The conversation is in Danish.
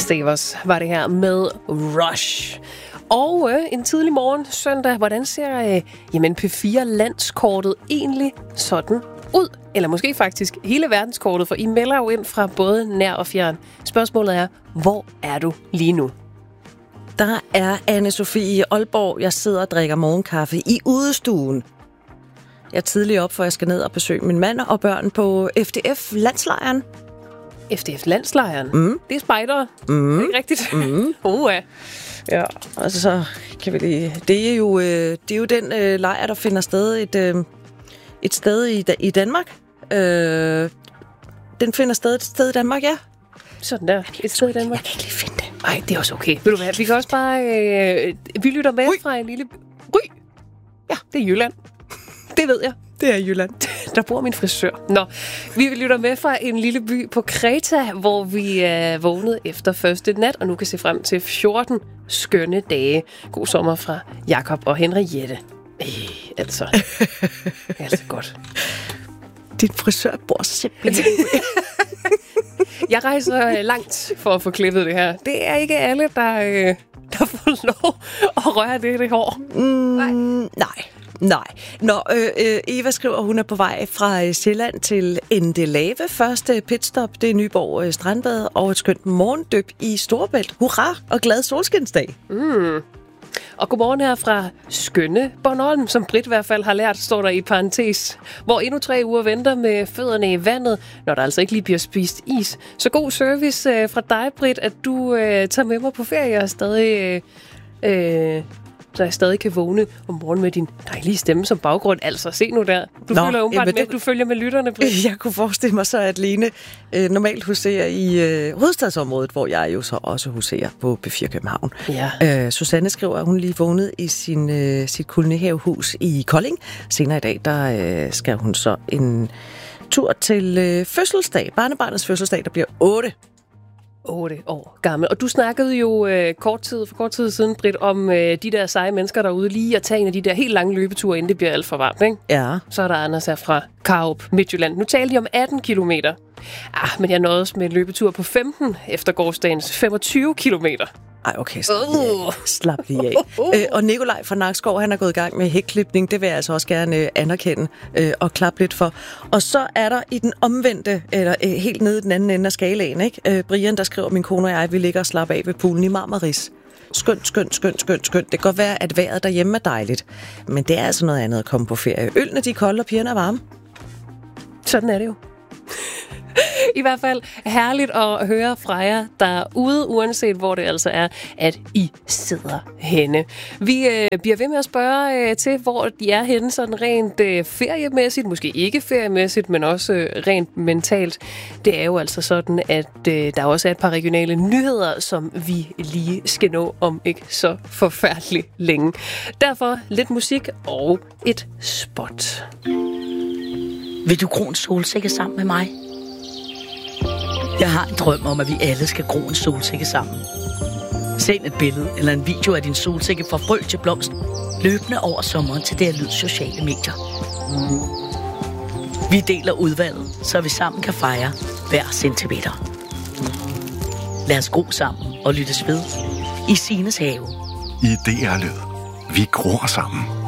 Stavers var det her med Rush. Og en tidlig morgen søndag, hvordan ser P4-landskortet egentlig sådan ud? Eller måske faktisk hele verdenskortet, for I melder jo ind fra både nær og fjern. Spørgsmålet er, hvor er du lige nu? Der er Anne-Sophie i Aalborg. Jeg sidder og drikker morgenkaffe i udestuen. Jeg er tidligere op, for jeg skal ned og besøge min mand og børn på FDF-landslejren. FDF-landslejren? Det er spejdere. Det er ikke rigtigt? Ja, altså så kan vi lige... Det er jo den lejr, der finder sted et sted i Danmark. Den finder sted et sted i Danmark, ja. Sådan der. Et sted i Danmark. Jeg kan ikke lige finde det. Nej, det er også okay. Ved du hvad, vi kan også bare... vi lytter med fra en lille... Ry! Ja, det er Jylland. Det ved jeg. Det er Jylland. Der bor min frisør. Nå, vi lytter med fra en lille by på Kreta, hvor vi er vågnet efter første nat, og nu kan se frem til 14 skønne dage. God sommer fra Jakob og Henriette. Altså godt. Din frisør bor simpelthen. Jeg rejser langt for at få klippet det her. Det er ikke alle, der får lov at røre det hår. Nej. Nå, Eva skriver, hun er på vej fra Sjælland til Endelave. Første pitstop, det er Nyborg Strandbad og et skønt morgendyk i Storebælt. Hurra og glad solskinsdag. Og godmorgen her fra skønne Bornholm, som Britt i hvert fald har lært, står der i parentes, hvor endnu 3 uger venter med fødderne i vandet, når der altså ikke lige bliver spist is. Så god service fra dig, Britt, at du tager med mig på ferie og stadig... så jeg stadig kan vågne om morgenen med din dejlige stemme som baggrund. Altså, se nu der. Du følger med lytterne, Britt. Jeg kunne forestille mig så, at Lene normalt huserer i hovedstadsområdet, hvor jeg jo så også huserer på B4 København. Ja. Susanne skriver, at hun lige vågnede i sit kolonihavehus i Kolding. Senere i dag, der skal hun så en tur til fødselsdag. Barnebarnets fødselsdag, der bliver 8 år gammel. Og du snakkede jo for kort tid siden, Britt, om de der seje mennesker derude, lige at tage en af de der helt lange løbeture, inden det bliver alt for varmt, ikke? Ja. Så er der Anders her fra Karup, Midtjylland. Nu talte de om 18 kilometer. Men jeg nåede også med en løbetur på 15 efter gårsdagens 25 kilometer. Ej, okay, slap lige af. Og Nikolaj fra Nakskov, han er gået i gang med hækklipning. Det vil jeg altså også gerne anerkende og klappe lidt for. Og så er der i den omvendte, eller helt nede i den anden ende af skalaen, ikke? Brian, der skriver, min kone og jeg, vi ligger og slapper af ved poolen i Marmaris. Skønt. Det kan godt være, at vejret derhjemme er dejligt. Men det er altså noget andet at komme på ferie. Ølene, de er kolde, og pigerne er varme. Sådan er det jo. I hvert fald herligt at høre fra jer derude, uanset hvor det altså er, at I sidder henne. Vi bliver ved med at spørge til, hvor I er henne, sådan rent feriemæssigt, måske ikke feriemæssigt, men også rent mentalt. Det er jo altså sådan, at der også er et par regionale nyheder, som vi lige skal nå om ikke så forfærdeligt længe. Derfor lidt musik og et spot. Vil du gro en solsikke sammen med mig? Jeg har en drøm om, at vi alle skal gro en solsikke sammen. Send et billede eller en video af din solsikke fra frø til blomst, løbende over sommeren til DR Lyds sociale medier. Vi deler udvalget, så vi sammen kan fejre hver centimeter. Lad os gro sammen og lyttes ved i Sines have. I DR Lyd. Vi gror sammen.